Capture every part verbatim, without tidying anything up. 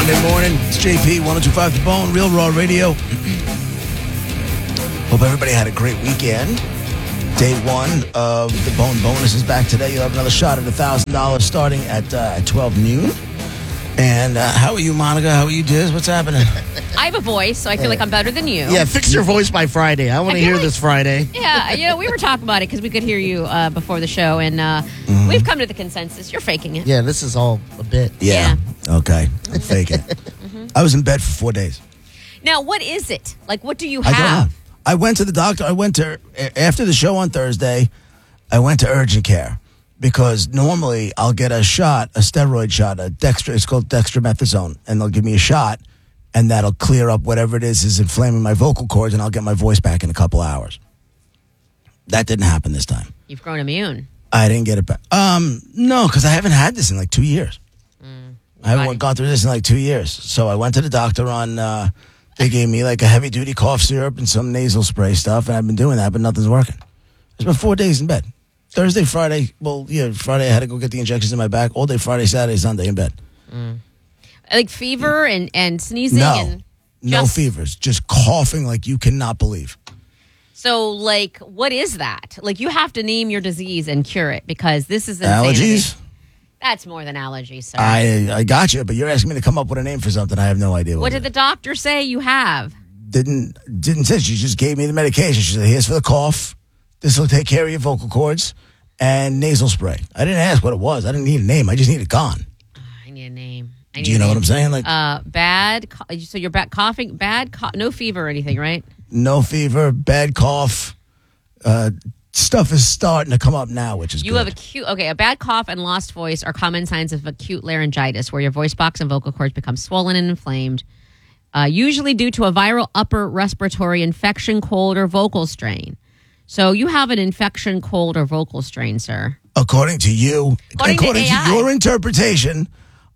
Monday morning. It's J P, one oh two point five The Bone, Real Raw Radio. Hope everybody had a great weekend. Day one of the Bone Bonus is back today. You'll have another shot at one thousand dollars starting at, uh, at twelve noon. And uh, how are you, Monica? How are you, Diz? What's happening? I have a voice, so I feel like I'm better than you. Yeah, fix your voice by Friday. I want to hear like, this Friday. Yeah, you know, we were talking about it because we could hear you uh, before the show, and uh, mm-hmm. we've come to the consensus. You're faking it. Yeah, this is all a bit. Yeah. yeah. Okay. I'm faking it. mm-hmm. I was in bed for four days. Now, what is it? Like, what do you I have? don't know. I went to the doctor. I went to, after the show on Thursday, I went to urgent care. Because normally I'll get a shot, a steroid shot, a dextro, it's called dextromethasone, and they'll give me a shot, and that'll clear up whatever it is is inflaming my vocal cords, and I'll get my voice back in a couple hours. That didn't happen this time. You've grown immune. I didn't get it back. Um, no, because I haven't had this in like two years. Mm, I haven't gone through this in like two years. So I went to the doctor on, uh, they gave me like a heavy-duty cough syrup and some nasal spray stuff, and I've been doing that, but nothing's working. It's been four days in bed. Thursday, Friday, well, yeah, Friday I had to go get the injections in my back. All day Friday, Saturday, Sunday in bed. Mm. Like fever and, and sneezing? No, and no just... fevers. Just coughing like you cannot believe. So, like, what is that? Like, you have to name your disease and cure it because this is insanity. Allergies? That's more than allergies, sir. I, I got you, but you're asking me to come up with a name for something. I have no idea. What, what did the doctor say you have? Didn't, didn't say. She just gave me the medication. She said, here's for the cough. This will take care of your vocal cords. And nasal spray. I didn't ask what it was. I didn't need a name. I just need it gone. Oh, I need a name. I need Do you know name. what I'm saying? Like, uh, bad. So you're back coughing. Bad. Co- no fever or anything, right? No fever. Bad cough. Uh, stuff is starting to come up now, which is you good. have acute. Okay, a bad cough and lost voice are common signs of acute laryngitis, where your voice box and vocal cords become swollen and inflamed, uh, usually due to a viral upper respiratory infection, cold, or vocal strain. So you have an infection, cold, or vocal strain, sir. According to you, according, according to, to your interpretation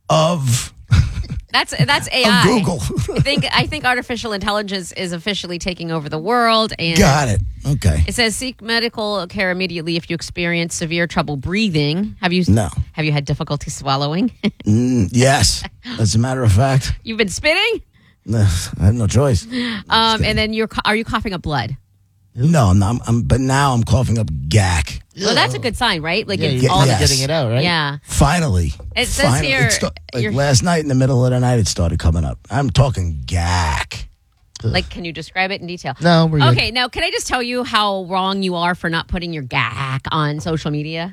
of that's that's A I. Of Google. I think I think artificial intelligence is officially taking over the world. And got it. Okay. It says seek medical care immediately if you experience severe trouble breathing. Have you? No. Have you had difficulty swallowing? mm, yes. As a matter of fact, you've been spitting. I have no choice. Um, and then you're are you coughing up blood? No, I'm not. I'm, but now I'm coughing up gack. Well, that's a good sign, right? Like yeah, it's you're all yes. getting it out, right? Yeah. Finally. It says finally. here. It sta- like last night in the middle of the night, it started coming up. I'm talking gack. Like, can you describe it in detail? No, we're good. Okay, now can I just tell you how wrong you are for not putting your gack on social media?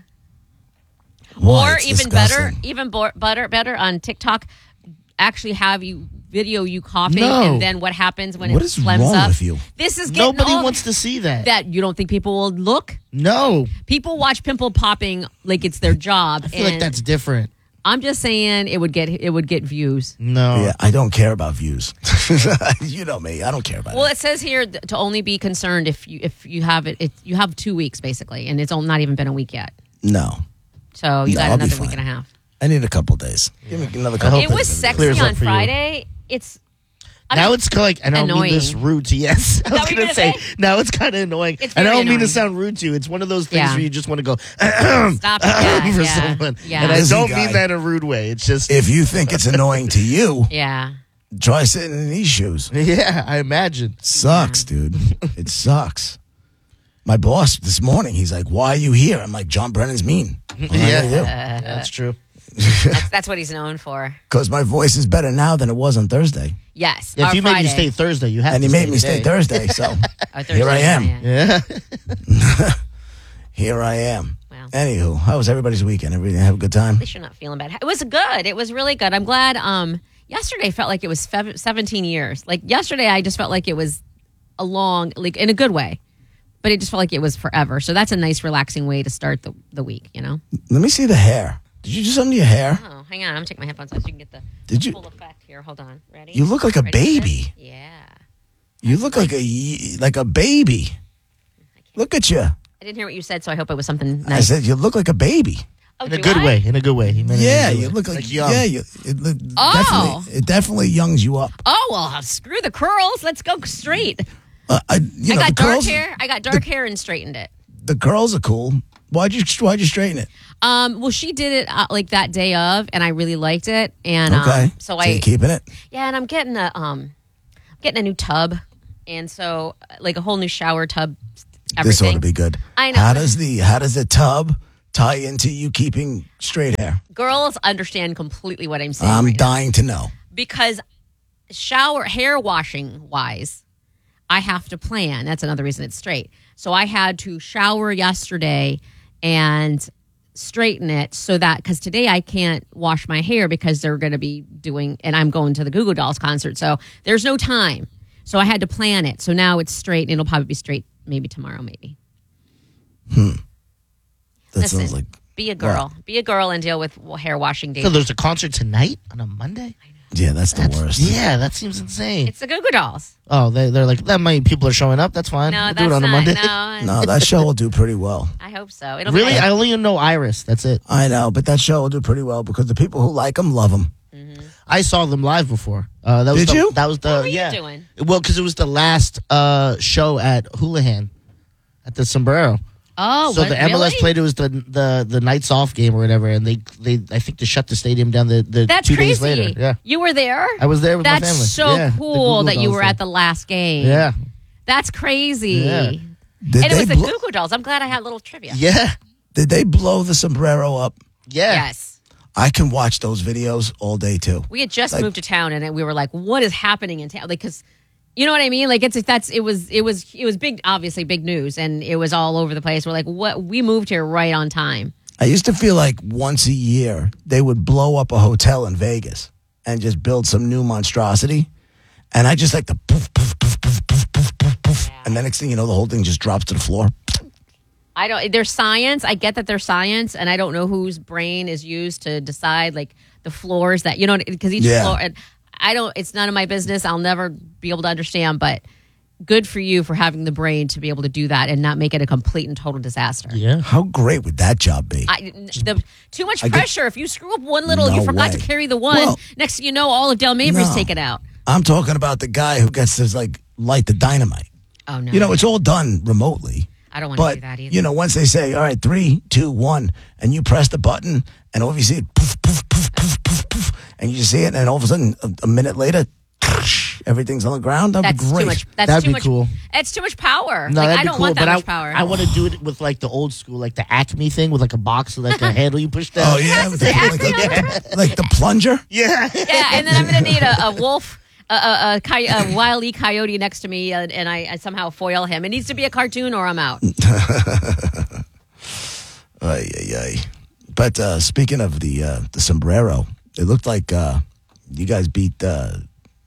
Why? Or It's even disgusting. better, even bo- better, better on TikTok, actually have you video you coughing, No. and then what happens when What it is phlegms wrong up? with you? This is getting Nobody all wants to see that. that. You don't think people will look? No. People watch pimple popping like it's their job. I feel like and that's different. I'm just saying it would get it would get views. No. Yeah, I don't care about views. You know me. I don't care about Well, it. it says here th- to only be concerned if you if you have it. it you have two weeks basically, and it's all, not even been a week yet. No. So you No, got I'll be another week fine. and a half. I need a couple days. Give me another couple It days. was Maybe. sexy Clears up on for you. Friday. It's I Now mean, it's kind of like, and I don't annoying. mean this rude to yes. I was what you're going to say, gonna say? now it's kind of annoying. It's And I very don't mean to annoying. sound rude to you. It's one of those things Yeah. where you just want to go, stop it. Yeah, for yeah, someone. Yeah. And I Busy don't guy. mean that in a rude way. It's just, If you think it's annoying to you, yeah. try sitting in these shoes. yeah, I imagine. Sucks, dude. It sucks. My boss this morning, he's like, why are you here? I'm like, John Brennan's mean. Yeah, Yeah. that's true. That's, that's what he's known for. Because my voice is better now than it was on Thursday. Yes. If or you Friday. made me stay Thursday, you have And to he made me today. stay Thursday, so Oh, Thursday, here I am. yeah. Yeah. Here I am. Wow. Anywho, how was everybody's weekend? Everybody have a good time? At least you're not feeling bad. It was good. It was really good. I'm glad. Um, yesterday felt like it was fev- seventeen years. Like yesterday, I just felt like it was a long, like in a good way, but it just felt like it was forever. So that's a nice, relaxing way to start the, the week. You know. Let me see the hair. Did you do something to your hair? Oh, hang on. I'm gonna take my headphones off so you can get the, Did the you- full effect here. Hold on. Ready? You look like a Ready for this? baby. Yeah. You look like a like a baby. Look at you. I didn't hear what you said, so I hope it was something I nice. said you look like a baby. Oh, In a do good I? way. In a good way. He meant it in a Yeah, good you way. look like, young. yeah. You, it, it Oh. definitely it definitely youngs you up. Oh well, screw the curls. Let's go straight. Uh, I, you I know, got the dark curls, hair. I got dark hair and straightened it. The curls are cool. Why'd you why'd you straighten it? Um, well, she did it uh, like that day of, and I really liked it. And Okay. um, so, so I you keeping it? yeah, and I'm getting a um, I'm getting a new tub, and so like a whole new shower tub. Everything. This ought to be good. I know. How does the how does the tub tie into you keeping straight hair? Girls understand completely what I'm saying. I'm right now. dying to know. Because shower hair washing wise, I have to plan. That's another reason it's straight. So I had to shower yesterday and straighten it so that because today I can't wash my hair because they're going to be doing and I'm going to the Goo Goo Dolls concert, so there's no time. So I had to plan it. So now it's straight, and it'll probably be straight maybe tomorrow, maybe. Hmm. That Listen, sounds like be a girl, be a girl, and deal with hair washing days. So there's a concert tonight on a Monday? yeah, that's the That's- worst. Yeah, that seems insane. It's the Goo Goo Dolls. Oh, they, they're like, that many people are showing up. That's fine. No, we'll that's do it on not. a Monday. No, No, that show will do pretty well. I hope so. It'll Really? Be I only know Iris. That's it. I know, but that show will do pretty well because the people who like them love them. I saw them live before. Uh, that was Did the, you? That was the What were you yeah. doing? Well, because it was the last uh, show at Houlihan at the Sombrero. Oh, so what, the M L S really? played. It was the the the nights off game or whatever, and they they I think they shut the stadium down the, the That's two crazy. days later. Yeah, You were there? I was there with That's my family. so Yeah, the cool Google that you Dolls were thing. at the last game. Yeah, That's crazy. Yeah. Did And it they was the blo- Goo Goo Dolls. I'm glad I had a little trivia. yeah, Did they blow the sombrero up? yeah. Yes. I can watch those videos all day too. We had just Like- moved to town, and we were like, "What is happening in town?" Like, because you know what I mean. Like, it's that's it was it was it was big, obviously big news, and it was all over the place. We're like, "What?" We moved here right on time. I used to feel like once a year they would blow up a hotel in Vegas and just build some new monstrosity, and I just like the poof poof poof poof poof poof poof poof, and the next thing you know, the whole thing just drops to the floor. I don't. There's science. I get that there's science, and I don't know whose brain is used to decide like the floors that you know because each Yeah. floor. And I don't. It's none of my business. I'll never be able to understand. But good for you for having the brain to be able to do that and not make it a complete and total disaster. Yeah. How great would that job be? I, the, too much I get- pressure. If you screw up one little, No you forgot way. to carry the one. Well- next thing you know, all of Del Mabry's No. taken out. I'm talking about the guy who gets to like light the dynamite. Oh no! You know, it's all done remotely. I don't want to But do that either. you know, once they say, "All right, three, two, one," and you press the button, and all of you see it, poof, poof, poof, poof, poof, poof, and you just see it, and all of a sudden, a, a minute later, everything's on the ground. That'd that's be great. too much. That's That'd too be much. cool. It's too much power. No, like, that'd I be don't cool, want that but much I, power. I want to do it with like the old school, like the Acme thing with like a box with like a handle you push down. Oh yeah, with the- say like, Acme on the, like the plunger. yeah. yeah, and then I'm going to need a, a wolf. A, a, a, coy- a Wile E. Coyote next to me, uh, and I, I somehow foil him. It needs to be a cartoon, or I'm out. Ay, ay, ay. But uh, speaking of the uh, the sombrero, it looked like uh, you guys beat uh,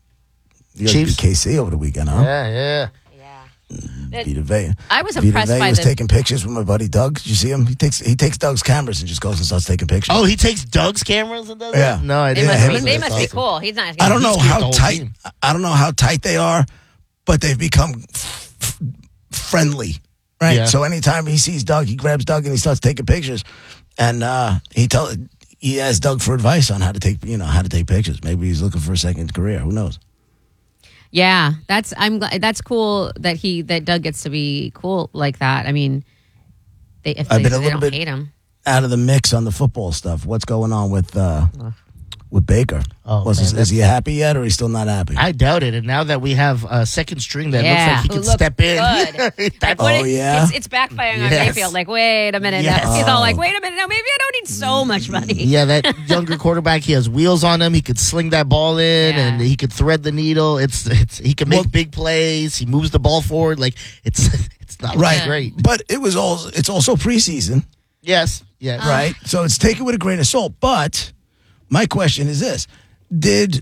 you guys Chiefs? beat K C over the weekend, huh? Yeah, yeah. Yeah, Vita Vea. I was Vita impressed Vea by was the. taking pictures with my buddy Doug. Did you see him? He takes he takes Doug's cameras and just goes and starts taking pictures. Oh, he takes Doug's cameras and does Yeah. that? No, I They didn't. must, him be, and- they That's must be awesome. cool. He's not. I don't know He's got the how whole tight. team. I don't know how tight they are, but they've become f- f- friendly, right? Yeah. So anytime he sees Doug, he grabs Doug and he starts taking pictures, and uh, he tell he asks Doug for advice on how to take you know how to take pictures. Maybe he's looking for a second career. Who knows? Yeah, that's I'm glad that's cool that he that Doug gets to be cool like that. I mean, they if I've they, been a they little don't bit- hate him. Out of the mix on the football stuff. What's going on with uh, with Baker? Oh, Was man, he, is he happy yet, or he's still not happy? I doubt it. And now that we have a second string that Yeah, looks like he who can looks step in. good. That- Like, what Oh, it- yeah? it's, it's backfiring on Yes. Mayfield. Like, wait a minute. Yes. Now. He's all like, Oh. wait a minute. Now maybe I don't need so much money. yeah, that younger quarterback, he has wheels on him. He could sling that ball in, Yeah. and he could thread the needle. It's it's he can make Well- big plays. He moves the ball forward. Like it's it's not right, great. But it was all. It's also preseason. Yes, yes. Right? So it's taken with a grain of salt. But my question is this: Did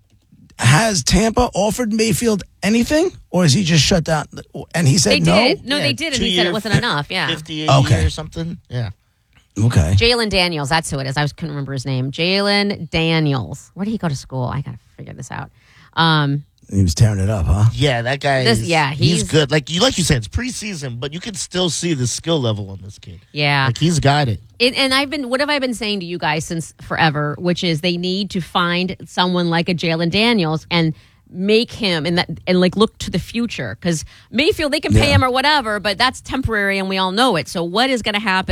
has Tampa offered Mayfield anything, or is he just shut down? And he They said no. did. No, Yeah, they did, and two he said it year, wasn't enough. Yeah. fifty-eight Okay. year or something. Yeah. Okay. Jalen Daniels, that's who it is. I was, couldn't remember his name. Jalen Daniels. Where did he go to school? I got to figure this out. Um, He was tearing it up, huh? Yeah, that guy. This- is, yeah, he's, he's- good. Like you, like you said, it's preseason, but you can still see the skill level on this kid. yeah. Like he's got it. It, and I've been, what have I been saying to you guys since forever, which is they need to find someone like a Jalen Daniels and make him and that and like look to the future because Mayfield they can pay Yeah. him or whatever, but that's temporary and we all know it. So what is going to happen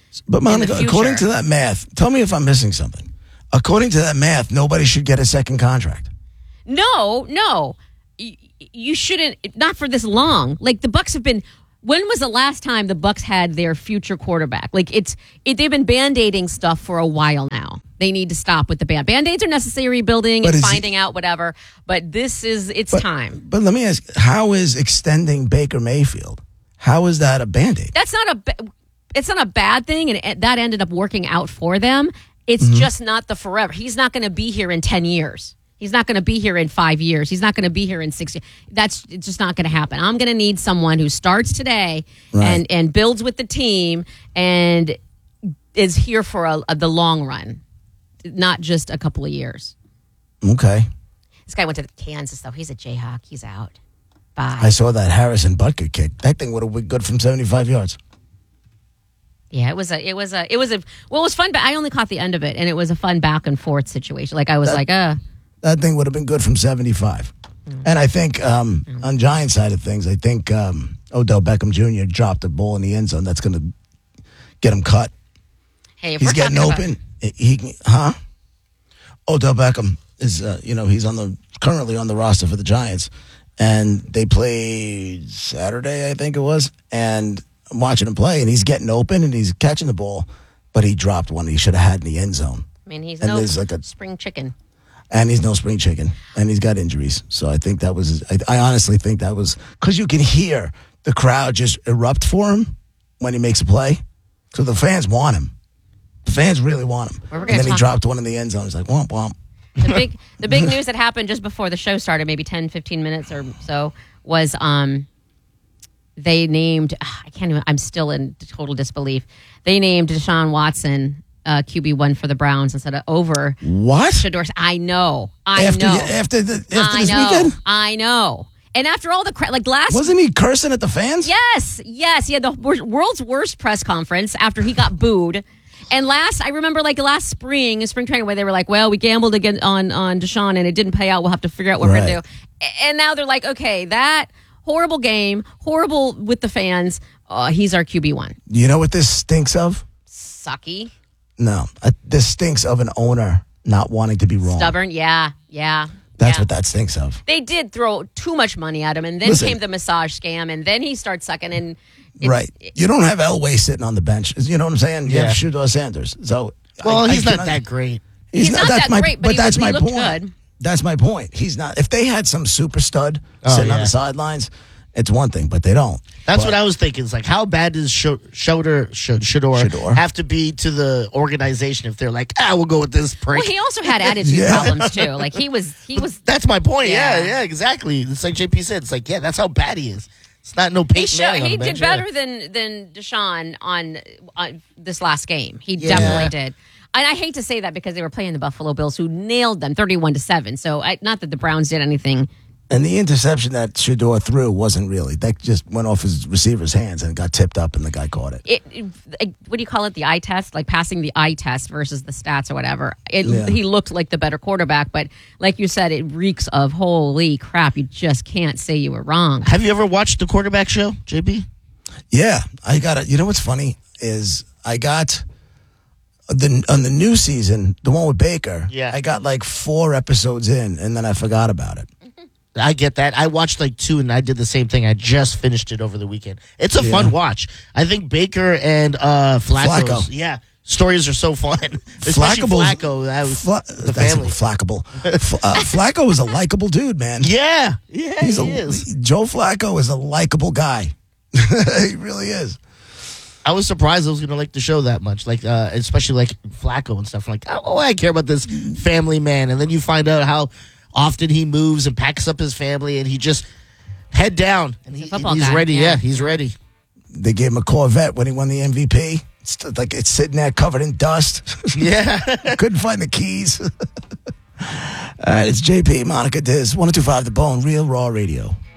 But Monica, future. according to that math, tell me if I'm missing something. According to that math, nobody should get a second contract. No, no. Y- You shouldn't, not for this long. Like the Bucks have been, when was the last time the Bucks had their future quarterback? Like it's, it, they've been band-aiding stuff for a while now. They need to stop with the band. Band-aids are necessary, rebuilding But and is finding he- out whatever. But this is, it's But- time. But let me ask, how is extending Baker Mayfield, how is that a Band-Aid? That's not a, ba- it's not a bad thing. And it, that ended up working out for them. It's Mm-hmm. just not the forever. He's not going to be here in ten years. He's not going to be here in five years. He's not going to be here in six years. That's it's just not going to happen. I'm going to need someone who starts today Right. and, and builds with the team and is here for a, a, the long run, not just a couple of years. Okay. This guy went to Kansas, though. He's a Jayhawk. He's out. Bye. I saw that Harrison Butker kick. That thing would have been good from seventy-five yards. Yeah, it was a, it was a, it was a, well, it was fun, but I only caught the end of it, and it was a fun back and forth situation. Like I was That- like, uh, That thing would have been good from seventy-five. Mm. And I think um, on Giants side of things, I think um, Odell Beckham Junior dropped the ball in the end zone. That's going to get him cut. hey, if He's we're getting talking open. about, He, he huh? Odell Beckham is, uh, you know, he's on the currently on the roster for the Giants, and they played Saturday, I think it was, and I'm watching him play, and he's getting open and he's catching the ball, but he dropped one he should have had in the end zone, I mean, he's and no there's like a- spring chicken. and he's no spring chicken, and he's got injuries. So I think that was, I, I honestly think that was because you can hear the crowd just erupt for him when he makes a play. So the fans want him. The fans really want him. Well, we're And gonna then he talk- dropped one in the end zone. He's like, womp, womp. The big the big news that happened just before the show started, maybe ten, fifteen minutes or so, was um they named I can't even I'm still in total disbelief. They named Deshaun Watson uh, Q B one for the Browns instead of over What? Shador. I know. I after, know. After, the, after I this know. weekend? I know. And after all the cra- like last Wasn't he cursing at the fans? Yes, yes. He had the wor- world's worst press conference after he got booed. And last, I remember like last spring, spring training, where they were like, well, we gambled again on, on Deshaun and it didn't pay out. We'll have to figure out what we're going Right. to do. A- And now they're like, okay, that horrible game, horrible with the fans. Uh, he's our Q B one. You know what this stinks of? Sucky. No. Uh, this stinks of an owner not wanting to be wrong. Stubborn. Yeah, yeah. That's yeah. what that stinks of. They did throw too much money at him. And then Listen. came the massage scam. And then he starts sucking. And it's, Right. You don't have Elway sitting on the bench. You know what I'm saying? You Yeah. have Shador Sanders. So Well, I- I he's not cannot- that great. He's not that's that my, great, but he that's was- he my looked point. good. That's my point. He's not. If they had some super stud Oh, sitting on yeah. the sidelines, it's one thing, but they don't. That's But- what I was thinking. It's like, how bad does Sh- Shador, Sh- Shador Shador. have to be to the organization if they're like, ah, we'll go with this prick? Well, he also had attitude Yeah. problems too. Like he was, he was. That's my point. Yeah. Yeah. yeah, exactly. It's like J P said. It's like, yeah, that's how bad he is. It's not no He, Peyton showed, Manning on he the did bench, yeah. better than than Deshaun on, on this last game. He Yeah. definitely did. And I hate to say that because they were playing the Buffalo Bills, who nailed them thirty-one to seven. So I, not that the Browns did anything. And the interception that Shador threw wasn't really. That just went off his receiver's hands and got tipped up, and the guy caught it. It, it what do you call it? The eye test, like passing the eye test versus the stats or whatever. It, Yeah. He looked like the better quarterback, but like you said, it reeks of holy crap. You just can't say you were wrong. Have you ever watched the quarterback show, J P? Yeah, I got it. You know what's funny is I got the on the new season, the one with Baker. Yeah. I got like four episodes in, and then I forgot about it. I get that. I watched like two, and I did the same thing. I just finished it over the weekend. It's a Yeah. fun watch. I think Baker and uh, Flacco's, Flacco. yeah, stories are so fun. Especially Flackable's- Flacco. That was Fla- the that's family. Flackable. F- uh, Flacco is a likable dude, man. Yeah, yeah, He's he a is. Joe Flacco is a likable guy. He really is. I was surprised I was going to like the show that much, like uh, especially like Flacco and stuff. Like, oh, I care about this family man, and then you find out how often he moves and packs up his family, and he just head down and He's a he, football he's guy, ready. yeah. Yeah, he's ready. They gave him a Corvette when he won the M V P. It's like it's sitting there covered in dust. Yeah. Couldn't find the keys. All right, it's J P, Monica Diz, one oh two point five The Bone, Real Raw Radio.